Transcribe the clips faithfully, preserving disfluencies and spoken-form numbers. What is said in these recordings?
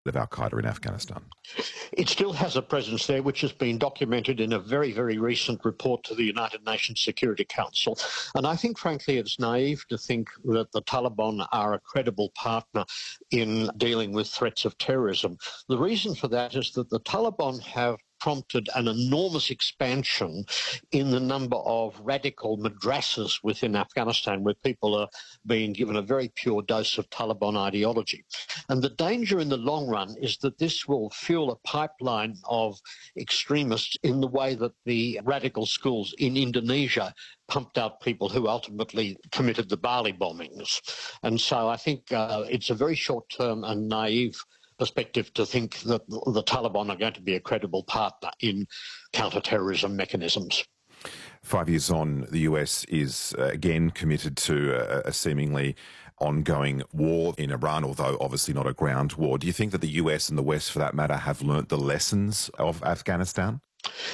of al-Qaeda in Afghanistan? It still has a presence there, which has been documented in a very, very recent report to the United Nations Security Council. And I think, frankly, it's naive to think that the Taliban are a credible partner in dealing with threats of terrorism. The reason for that is that the Taliban have prompted an enormous expansion in the number of radical madrasas within Afghanistan, where people are being given a very pure dose of Taliban ideology. And the danger in the long run is that this will fuel a pipeline of extremists in the way that the radical schools in Indonesia pumped out people who ultimately committed the Bali bombings. And so I think uh, it's a very short-term and naive perspective to think that the Taliban are going to be a credible partner in counter-terrorism mechanisms. Five years on, the U S is uh, again committed to a, a seemingly ongoing war in Iran, although obviously not a ground war. Do you think that the U S and the West, for that matter, have learnt the lessons of Afghanistan?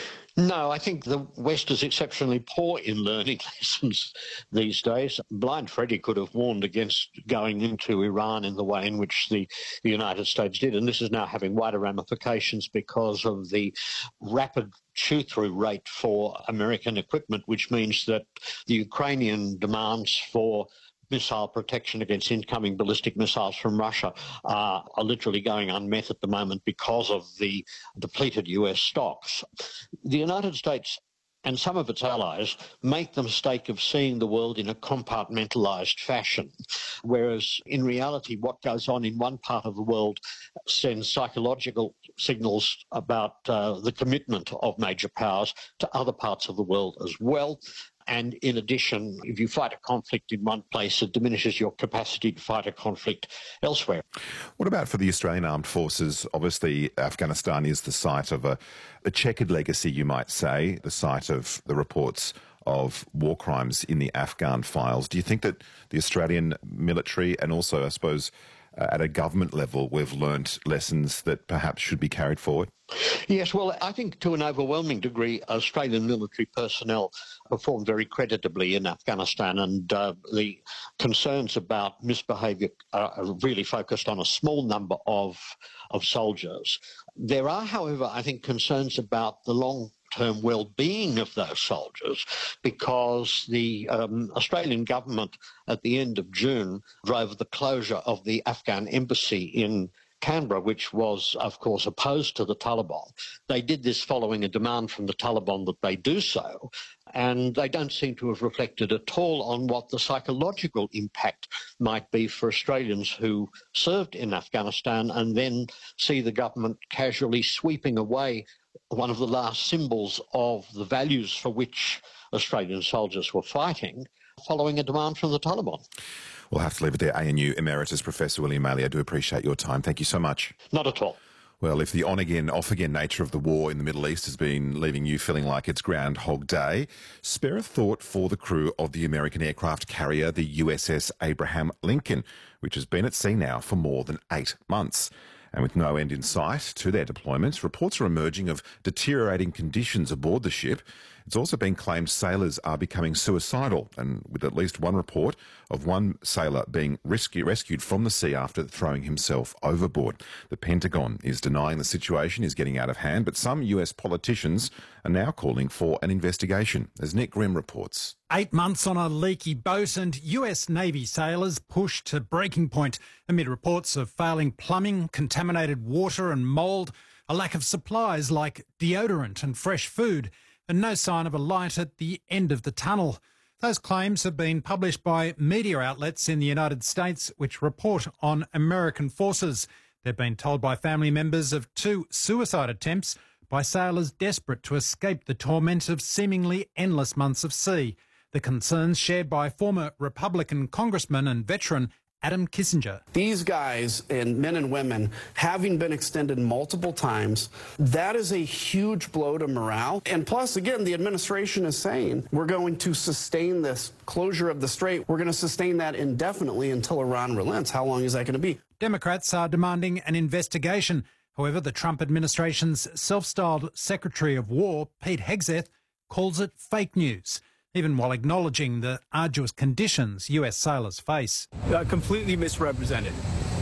No, I think the West is exceptionally poor in learning lessons these days. Blind Freddy could have warned against going into Iran in the way in which the, the United States did, and this is now having wider ramifications because of the rapid chew-through rate for American equipment, which means that the Ukrainian demands for missile protection against incoming ballistic missiles from Russia uh, are literally going unmet at the moment because of the depleted U S stocks. The United States and some of its allies make the mistake of seeing the world in a compartmentalised fashion, whereas in reality what goes on in one part of the world sends psychological signals about uh, the commitment of major powers to other parts of the world as well. And in addition, if you fight a conflict in one place, it diminishes your capacity to fight a conflict elsewhere. What about for the Australian Armed Forces? Obviously, Afghanistan is the site of a, a checkered legacy, you might say, the site of the reports of war crimes in the Afghan files. Do you think that the Australian military and also, I suppose, uh, at a government level, we've learnt lessons that perhaps should be carried forward? Yes, well, I think to an overwhelming degree, Australian military personnel performed very creditably in Afghanistan, and uh, the concerns about misbehaviour are really focused on a small number of, of soldiers. There are, however, I think concerns about the long term well-being of those soldiers, because the um, Australian government at the end of June drove the closure of the Afghan embassy in Canberra, which was, of course, opposed to the Taliban. They did this following a demand from the Taliban that they do so, and they don't seem to have reflected at all on what the psychological impact might be for Australians who served in Afghanistan and then see the government casually sweeping away one of the last symbols of the values for which Australian soldiers were fighting, following a demand from the Taliban. We'll have to leave it there. A N U Emeritus Professor William Maley, I do appreciate your time. Thank you so much. Not at all. Well, if the on-again, off-again nature of the war in the Middle East has been leaving you feeling like it's Groundhog Day, spare a thought for the crew of the American aircraft carrier, the U S S Abraham Lincoln, which has been at sea now for more than eight months. And with no end in sight to their deployments, reports are emerging of deteriorating conditions aboard the ship. It's also been claimed sailors are becoming suicidal, and with at least one report of one sailor being rescue, rescued from the sea after throwing himself overboard. The Pentagon is denying the situation is getting out of hand, but some U S politicians are now calling for an investigation, as Nick Grimm reports. Eight months on a leaky boat and U S Navy sailors pushed to breaking point amid reports of failing plumbing, contaminated water and mould, a lack of supplies like deodorant and fresh food, and no sign of a light at the end of the tunnel. Those claims have been published by media outlets in the United States which report on American forces. They've been told by family members of two suicide attempts by sailors desperate to escape the torment of seemingly endless months of sea. The concerns shared by former Republican congressman and veteran Adam Kinzinger. These guys and men and women having been extended multiple times, that is a huge blow to morale. And plus, again, the administration is saying we're going to sustain this closure of the strait. We're going to sustain that indefinitely until Iran relents. How long is that going to be? Democrats are demanding an investigation. However, the Trump administration's self-styled Secretary of War, Pete Hegseth, calls it fake news, even while acknowledging the arduous conditions U S sailors face. Uh, completely misrepresented.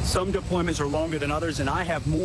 Some deployments are longer than others, and I have more